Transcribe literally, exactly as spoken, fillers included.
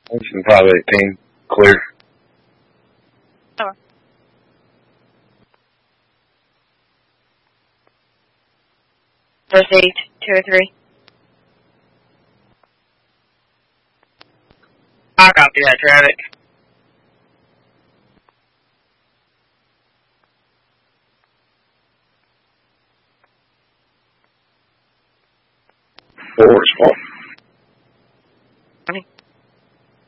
Houston five eighteen, clear. Over. Proceed, two or three. I copy that, traffic. Four response. Okay.